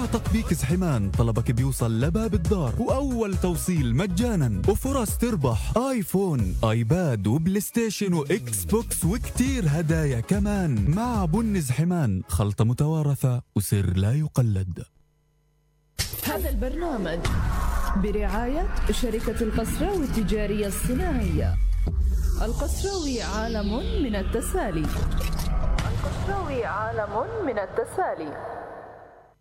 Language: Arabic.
تطبيق زحمان طلبك بيوصل لباب الدار، وأول توصيل مجانا، وفرص تربح آيفون، آيباد، وبلاي ستيشن، وإكس بوكس، وكتير هدايا كمان. مع بن زحمان، خلطة متوارثة وسر لا يقلد. هذا البرنامج برعاية شركة القسراوي التجارية الصناعية. القسراوي عالم من التسالي. القسراوي عالم من التسالي.